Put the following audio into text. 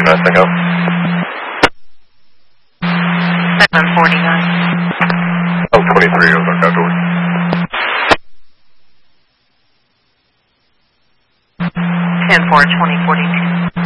Tango. 749. Oh, 23, Ozark outdoors. 10-4, 2042.